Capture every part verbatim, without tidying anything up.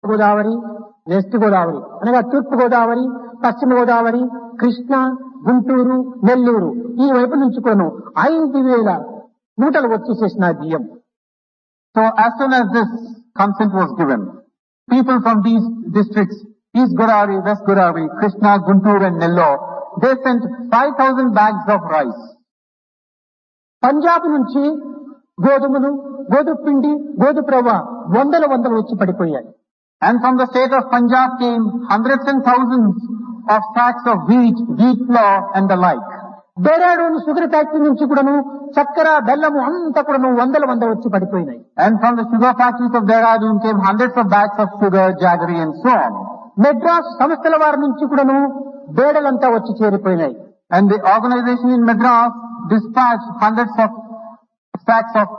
Godavari, west Godavari అనగా తూర్పు గోదావరి, పశ్చిమ గోదావరి, కృష్ణ, గుంటూరు, నెల్లూరు ఈ వైపు నుంచి కూడా ఐదు వేల మూటలు వచ్చేసేసిన బియ్యం. So as soon as this consent was given, people from these districts, East Godavari, West Godavari, Krishna, Guntur and Nellore, they sent five thousand bags of rice. Punjab నుంచి గోధుమలు, గోధుమ పిండి, గోధుమ రవ్వ వందల వందలు వచ్చి పడిపోయాయి. And from the state of Punjab came hundreds and thousands of sacks of wheat, wheat flour and the like. Dehradun sugar factory నుంచి కూడాను చక్కెర, బెల్లము అంతా కూడాను వందల వందలు వచ్చి పడిపోయినాయి. And from the sugar factories of Dehradun came hundreds of bags of sugar, jaggery and so on. Madras సంస్థల వారి నుంచి కూడాను బేడలంతా వచ్చి చేరిపోయినాయి. And the organization in Madras dispatched hundreds of sacks of.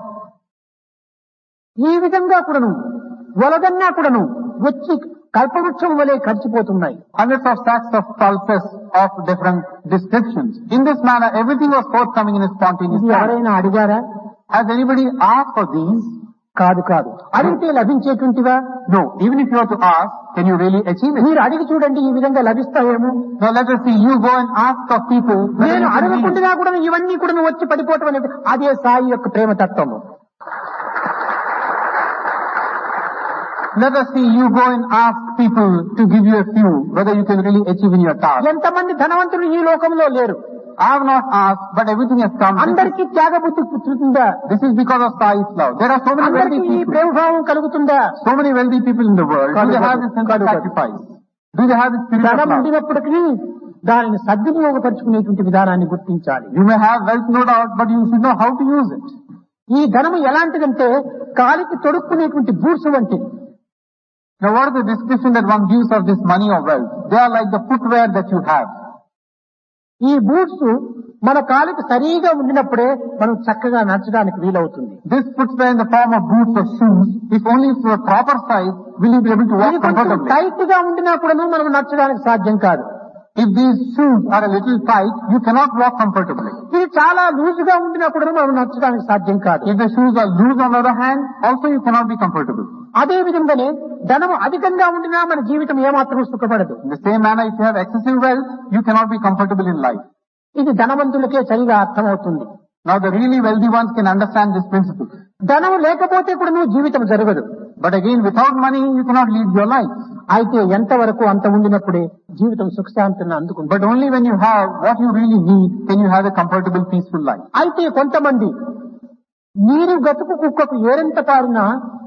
ఈ విధంగా కూడాను వలదన్నా కూడాను వచ్చి కల్పవృక్షం వలె ఖర్చిపోతున్నాయి. Hundreds of sacks of pulses of different descriptions. In this manner, everything was forthcoming in a spontaneous manner. ఎవరైనా అడిగారా? Has anybody asked for these? కాదు కాదు. అడిగితే లభించేటువంటివా? No. Even if you were to ask, can you really achieve it? మీరు అడిగి చూడండి, ఈ విధంగా లభిస్తాయేమో. Now let us see. You go and ask of people. నేను అడగకుండా కూడా ఇవన్నీ కూడా వచ్చి పడిపోవటం అనేది అదే సాయి యొక్క ప్రేమ తత్వము. Let us see, you go and ask people to give you a few, whether you can really achieve in your task. ఎంతమంది ధనవంతులు ఈ లోకంలో లేరు? I have not asked, but everything has come. అందరికీ త్యాగబుద్ధి పుట్టుతుందా? This is because of Sai's love. There are so many wealthy అందరికీ people. ప్రేమభావం కలుగుతుందా? So many wealthy people in the world. Do they have this sense of sacrifice? Do they have this spirit of ధనం love? ఉండినప్పటికీ దానిని సద్వినియోగపరుచుకునేటువంటి విధానాన్ని గుర్తించాలి. You may have wealth, no doubt, but you should know how to use it. ఈ ధనము ఎలాంటిదంటే కాలికి తొడుక్కునేటువంటి boots వంటిది. Now what is the description that one gives of this money or wealth? They are like the footwear that you have. ఈ boots మన కాలికి సరిగా ఉండినప్పుడే మనం చక్కగా నడచడానికి వీలవుతుంది. This footwear in the form of boots or shoes, if only for a proper size, will you be able to walk comfortably. Tight గా ఉండినప్పుడను మనం నడచడానికి సాధ్యం కాదు. If these shoes are a little tight, you cannot walk comfortably. ఇది చాలా loose గా ఉండినప్పుడు మనం నడచడానికి సాధ్యం కాదు. If the shoes are loose on the other hand, also you cannot be comfortable. అదే విధంగానే ధనము అధికంగా ఉండినా మన జీవితం ఏమాత్రం సుఖపడదు. In the same manner, if you have excessive wealth, you cannot be comfortable in life. ఇది ధనవంతులకే సరిగా అర్థమవుతుంది. Now the really wealthy ones can understand this principle. ధనం లేకపోతే కూడా నువ్వు జీవితం జరగదు. But again, without money, you cannot lead your life. అయితే ఎంతవరకు అంత ఉండినప్పుడే జీవితం సుఖశాంతిని అందుకుంటుంది. But only when you have what you really need, can you have a comfortable, peaceful life. అయితే కొంతమంది నీరు గతుకు కుక్కకు ఏరెంత పారినా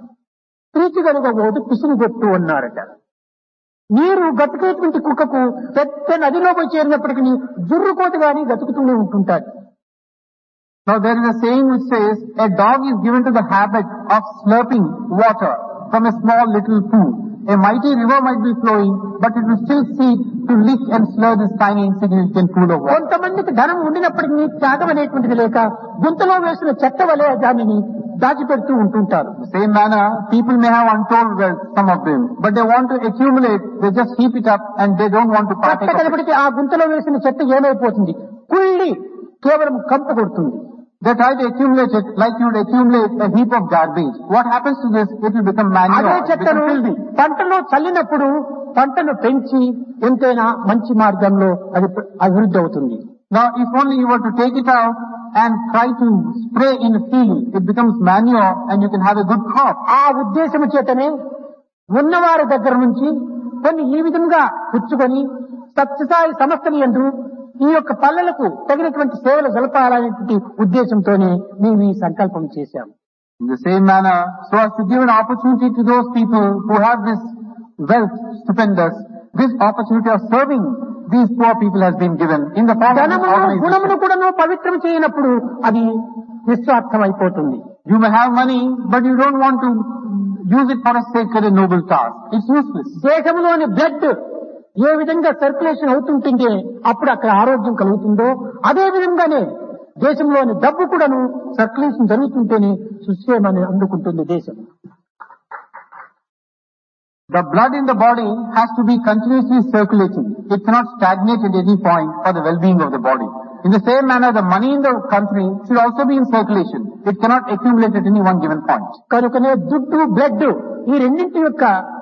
పీచుగలుగబోదు పిసునుగొట్టు అన్నారట. నీరు గతుకేటువంటి కుక్కకు పెద్ద నదిలో పోయి చేరినప్పటికీ జుర్రుకోత గాని గతుకుతూనే ఉంటుంటాడు. Now there is a saying which says, a dog is given to the habit of slurping water from a small little pool. A mighty river might be flowing, but it will still seek to lick and slur this tiny insignificant pool of water. కొంతమందికి ధనం ఉండినప్పటికీ త్యాగం అనేటువంటిది లేక గుంతలో వేసిన చెత్త వలె దానిని దాచిపెడుతూ ఉంటుంటారు. The same manner, people may have untold wealth, some of them, but they want to accumulate, they just heap it up and they don't want to partake of it. కనబడితే ఆ గుంతలో వేసిన చెత్త ఏమైపోతుంది? కుళ్ళి కేవలం కంపు కొడుతుంది. They try to accumulate it like you would accumulate a heap of garbage. What happens to this? It will become manure. అదే చెత్తను పంటలో చల్లినప్పుడు పంటను పెంచి ఎంతైనా మంచి మార్గంలో అది అభివృద్ధి అవుతుంది. Now, if only you were to take it out and try to spray in a field, it becomes manure and you can have a good crop. ఆ ఉద్దేశము చేతనే ఉన్నవారి దగ్గర నుంచి కొన్ని ఈ విధంగా పుచ్చుకొని సత్యసాయి సంస్థల యందు ఈ యొక్క పల్లెలకు తగినటువంటి సేవలు జరపాలనేటువంటి ఉద్దేశంతోనే మేము ఈ సంకల్పం చేశాం. In the same manner, so as to give an opportunity to those people who have this wealth stupendous, this opportunity of serving these poor people has been given in the form of ధనమును organization. గుణమును కూడాను పవిత్రం చేయనప్పుడు అది నిస్వార్థం అయిపోతుంది. You may have money, but you don't want to use it for a sacred and noble task. It's useless. దేశంలోని blood ఏ విధంగా circulation అవుతుంటే అప్పుడు అక్కడ ఆరోగ్యం కలుగుతుందో అదే విధంగానే దేశంలోని డబ్బు కూడాను సర్క్యులేషన్ జరుగుతుంటేనే సుక్షేమాన్ని అందుకుంటుంది దేశం. The blood in the body has to be continuously circulating. It cannot stagnate at any point for the well-being of the body. In the same manner, the money in the country should also be in circulation. It cannot accumulate at any one given point. కనుకనే దుడ్డు blood ఈ రెండింటి యొక్క